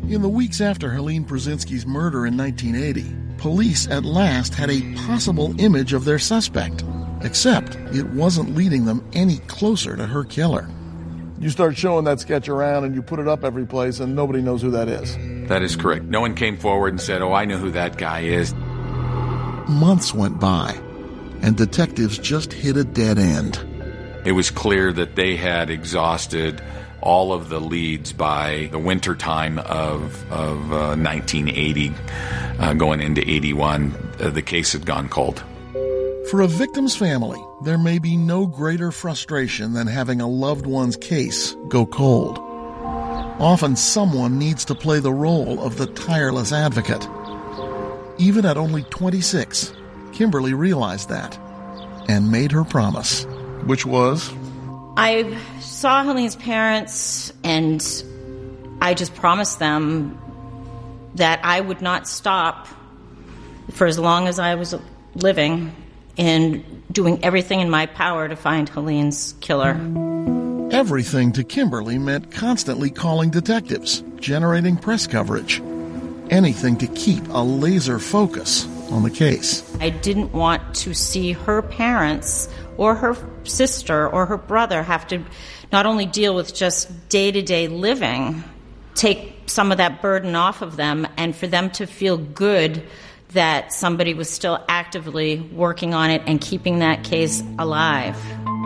In the weeks after Helene Brzezinski's murder in 1980, police at last had a possible image of their suspect, except it wasn't leading them any closer to her killer. You start showing that sketch around and you put it up every place and nobody knows who that is. That is correct. No one came forward and said, "Oh, I know who that guy is." Months went by, and detectives just hit a dead end. It was clear that they had exhausted all of the leads by the winter time of 1980, going into 81. The case had gone cold. For a victim's family, there may be no greater frustration than having a loved one's case go cold. Often someone needs to play the role of the tireless advocate. Even at only 26, Kimberly realized that and made her promise, which was... I saw Helene's parents, and I just promised them that I would not stop for as long as I was living in doing everything in my power to find Helene's killer. Everything to Kimberly meant constantly calling detectives, generating press coverage, anything to keep a laser focus on the case. I didn't want to see her parents or her sister or her brother have to not only deal with just day-to-day living, take some of that burden off of them, and for them to feel good that somebody was still actively working on it and keeping that case alive.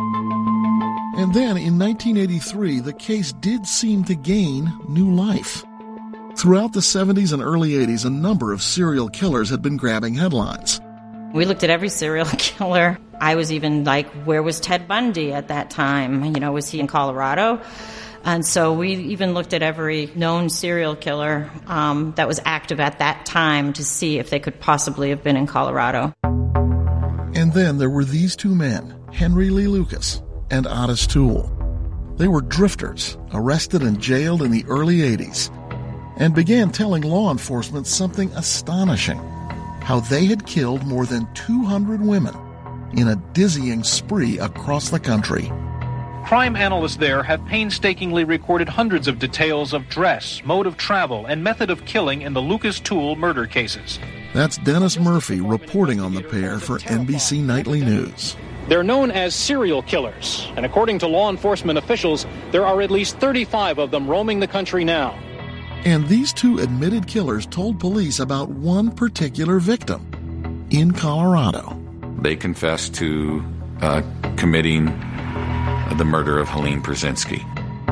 And then in 1983, the case did seem to gain new life. Throughout the 70s and early 80s, a number of serial killers had been grabbing headlines. We looked at every serial killer. I was even like, where was Ted Bundy at that time? You know, was he in Colorado? And so we even looked at every known serial killer that was active at that time to see if they could possibly have been in Colorado. And then there were these two men, Henry Lee Lucas and Ottis Toole. They were drifters, arrested and jailed in the early 80s, and began telling law enforcement something astonishing: how they had killed more than 200 women in a dizzying spree across the country. Crime analysts there have painstakingly recorded hundreds of details of dress, mode of travel, and method of killing in the Lucas Toole murder cases. That's Dennis Murphy reporting on the pair for NBC Nightly News. They're known as serial killers, and according to law enforcement officials, there are at least 35 of them roaming the country now. And these two admitted killers told police about one particular victim in Colorado. They confessed to committing the murder of Helene Brzezinski.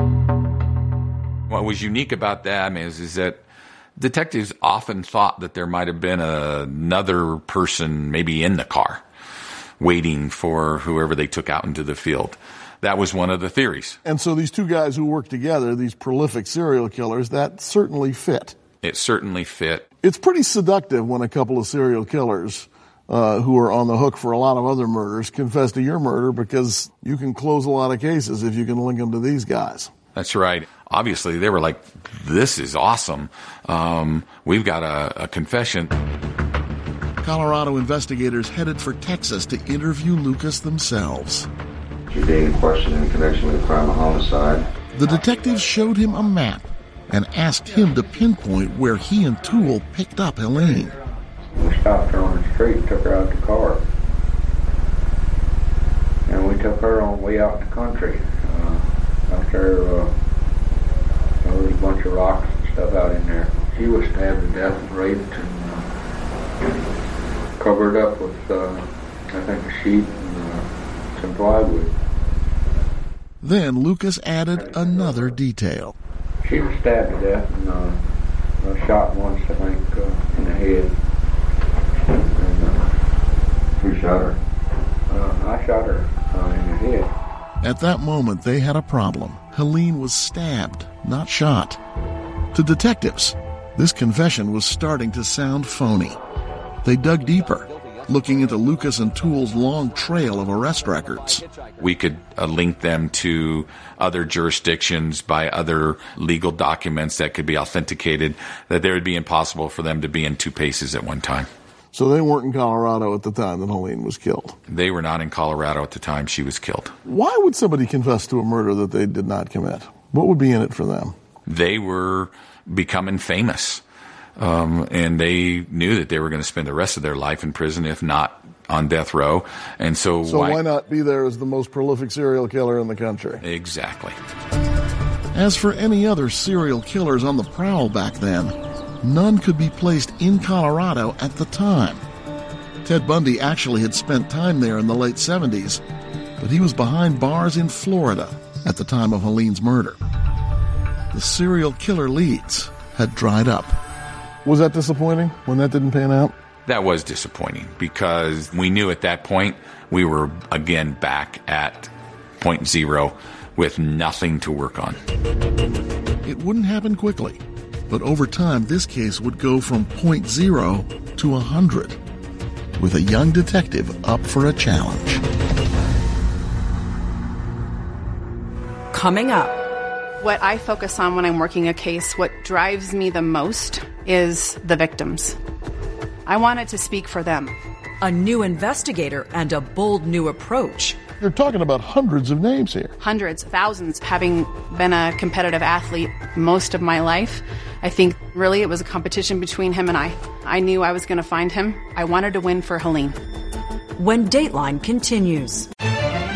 What was unique about them is that detectives often thought that there might have been another person maybe in the car waiting for whoever they took out into the field. That was one of the theories. And so these two guys who worked together, these prolific serial killers, that certainly fit. It certainly fit. It's pretty seductive when a couple of serial killers who are on the hook for a lot of other murders confess to your murder, because you can close a lot of cases if you can link them to these guys. That's right. Obviously, they were like, this is awesome. We've got a confession. Colorado investigators headed for Texas to interview Lucas themselves. You're being questioned in connection with a crime of homicide. The detectives showed him a map and asked him to pinpoint where he and Toole picked up Helene. We stopped her on the street and took her out the car. And we took her on way out in the country. Out there, there was a bunch of rocks and stuff out in there. She was stabbed to death and raped and covered up with, I think, a sheet and some plywood. Then Lucas added another detail. She was stabbed to death and shot once, I think, in the head. Who shot her? I shot her in the head. At that moment, they had a problem. Helene was stabbed, not shot. To detectives, this confession was starting to sound phony. They dug deeper, looking into Lucas and Toole's long trail of arrest records. We could link them to other jurisdictions by other legal documents that could be authenticated, that it would be impossible for them to be in two places at one time. So they weren't in Colorado at the time that Helene was killed? They were not in Colorado at the time she was killed. Why would somebody confess to a murder that they did not commit? What would be in it for them? they were becoming famous. And they knew that they were going to spend the rest of their life in prison, if not on death row. And so why not be there as the most prolific serial killer in the country? Exactly. As for any other serial killers on the prowl back then, none could be placed in Colorado at the time. Ted Bundy actually had spent time there in the late 70s, but he was behind bars in Florida at the time of Helene's murder. The serial killer leads had dried up. Was that disappointing when that didn't pan out? That was disappointing because we knew at that point we were again back at point zero with nothing to work on. It wouldn't happen quickly, but over time this case would go from point zero to 100, with a young detective up for a challenge. Coming up. What I focus on when I'm working a case, what drives me the most is the victims. I wanted to speak for them. A new investigator and a bold new approach. You're talking about hundreds of names here. Hundreds, thousands. Having been a competitive athlete most of my life, I think really it was a competition between him and I. I knew I was going to find him. I wanted to win for Helene. When Dateline continues.